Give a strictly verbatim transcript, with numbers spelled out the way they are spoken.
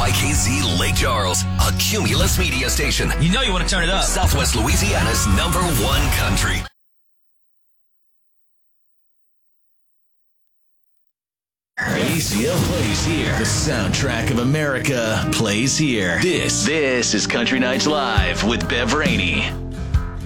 Y K Z Lake Charles, a Cumulus media station. You know you want to turn it up. Southwest Louisiana's number one country. A C L plays here. The soundtrack of America plays here. This, this is Country Nights Live with Bev Rainey.